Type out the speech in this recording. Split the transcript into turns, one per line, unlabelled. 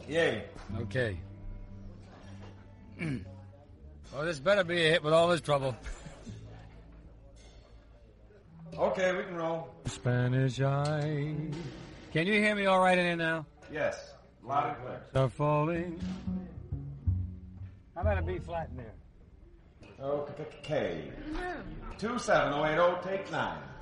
Yay.
Okay. Well, this better be a hit with all this trouble.
Okay, we can roll.
Spanish eye. Can you hear me all right in here now?
Yes. Loud and clear.
Are falling. How about a B flat in there?
Okay. 27080, take 9.